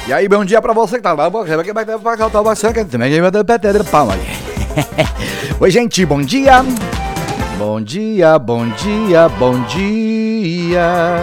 E aí, bom dia pra você que tá lá. Oi, gente, bom dia. Bom dia, bom dia, bom dia.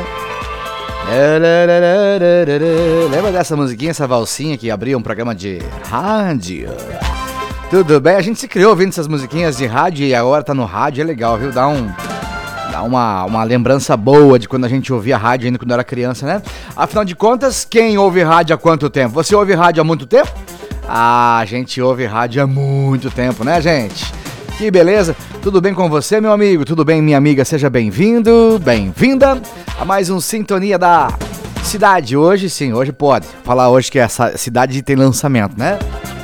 Lembra dessa musiquinha, essa valsinha que abria um programa de rádio? Tudo bem? A gente se criou ouvindo essas musiquinhas de rádio e agora tá no rádio, é legal, viu? Dá uma lembrança boa de quando a gente ouvia rádio ainda quando era criança, né? Afinal de contas, quem ouve rádio há quanto tempo? Você ouve rádio há muito tempo? Ah, a gente ouve rádio há muito tempo, né, gente? Que beleza! Tudo bem com você, meu amigo? Tudo bem, minha amiga? Seja bem-vindo, bem-vinda a mais um Sintonia da Cidade. Hoje, sim, hoje pode falar hoje que essa cidade tem lançamento, né?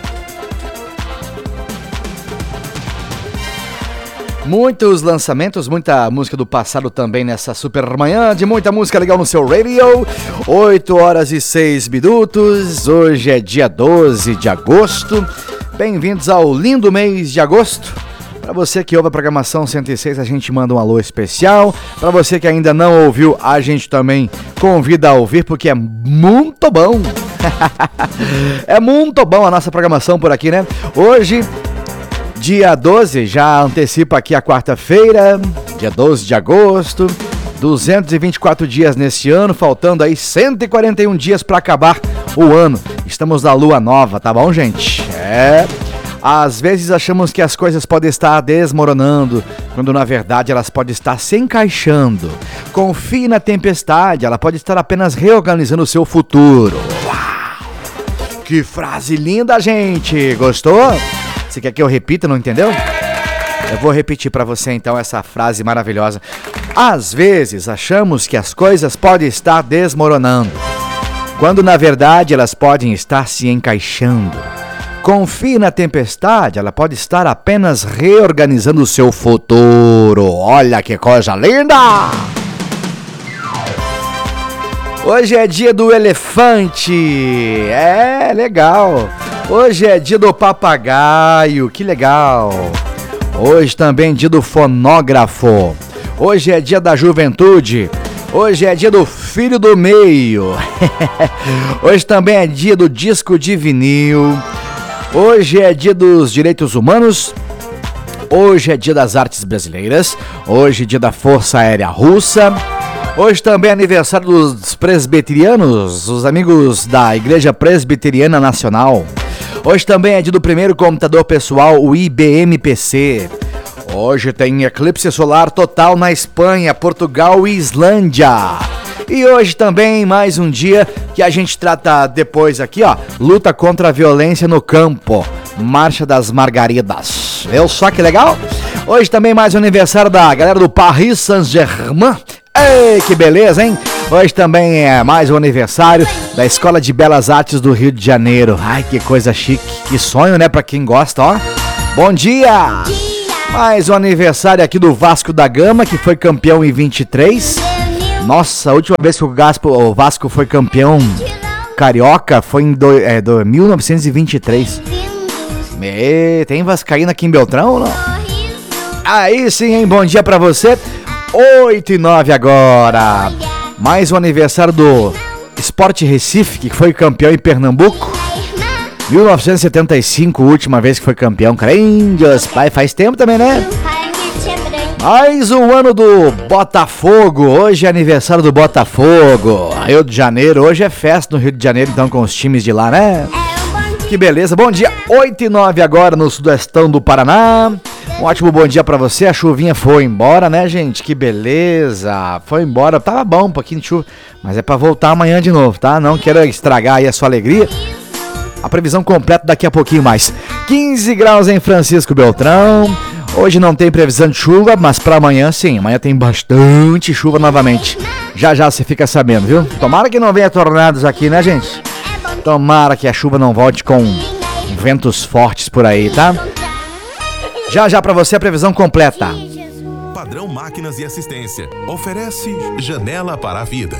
Muitos lançamentos, muita música do passado também nessa super manhã, de muita música legal no seu radio. 8 horas e 6 minutos, hoje é dia 12 de agosto. Bem-vindos ao lindo mês de agosto. Para você que ouve a programação 106, a gente manda um alô especial. Para você que ainda não ouviu, a gente também convida a ouvir, porque é muito bom. É muito bom a nossa programação por aqui, né? Hoje, dia 12, já antecipa aqui a quarta-feira, dia 12 de agosto, 224 dias neste ano, faltando aí 141 dias para acabar o ano. Estamos na lua nova, tá bom, gente? Às vezes achamos que as coisas podem estar desmoronando, quando na verdade elas podem estar se encaixando. Confie na tempestade, ela pode estar apenas reorganizando o seu futuro. Uau! Que frase linda, gente! Gostou? Você quer que eu repita, não entendeu? Eu vou repetir pra você então essa frase maravilhosa. Às vezes achamos que as coisas podem estar desmoronando, quando na verdade elas podem estar se encaixando. Confie na tempestade, ela pode estar apenas reorganizando o seu futuro. Olha que coisa linda! Hoje é dia do elefante. É, legal. Hoje é dia do papagaio, que legal. Hoje também é dia do fonógrafo. Hoje é dia da juventude. Hoje é dia do filho do meio. Hoje também é dia do disco de vinil. Hoje é dia dos direitos humanos. Hoje é dia das artes brasileiras. Hoje é dia da Força Aérea Russa. Hoje também é aniversário dos presbiterianos, os amigos da Igreja Presbiteriana Nacional. Hoje também é dia do primeiro computador pessoal, o IBM PC. Hoje tem eclipse solar total na Espanha, Portugal e Islândia. E hoje também mais um dia que a gente trata depois aqui, ó, luta contra a violência no campo, Marcha das Margaridas. Viu só que legal? Hoje também mais um aniversário da galera do Paris Saint-Germain. Ei, que beleza, hein? Hoje também é mais um aniversário da Escola de Belas Artes do Rio de Janeiro. Ai, que coisa chique, que sonho, né, pra quem gosta, ó. Bom dia! Mais um aniversário aqui do Vasco da Gama, que foi campeão em 23. Nossa, a última vez que o Vasco foi campeão carioca foi em 1923. Tem vascaína aqui em Beltrão ou não? Aí sim, hein? Bom dia pra você. 8 e 9 agora. Mais um aniversário do Sport Recife, que foi campeão em Pernambuco. 1975, última vez que foi campeão. Crendios, pai, faz tempo também, né? Mais um ano do Botafogo. Hoje é aniversário do Botafogo. Rio de Janeiro. Hoje é festa no Rio de Janeiro, então, com os times de lá, né? Que beleza. Bom dia. 8 e 9 agora no sudestão do Paraná. Um ótimo bom dia pra você. A chuvinha foi embora, né, gente? Que beleza. Foi embora. Tava bom, um pouquinho de chuva. Mas é pra voltar amanhã de novo, tá? Não quero estragar aí a sua alegria. A previsão completa daqui a pouquinho mais. 15 graus em Francisco Beltrão. Hoje não tem previsão de chuva, mas para amanhã sim. Amanhã tem bastante chuva novamente. Já já você fica sabendo, viu? Tomara que não venha tornados aqui, né, gente? Tomara que a chuva não volte com ventos fortes por aí, tá? Já já para você a previsão completa. Padrão Máquinas e Assistência oferece Janela para a Vida.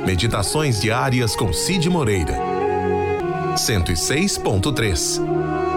Meditações diárias com Cid Moreira. 106.3.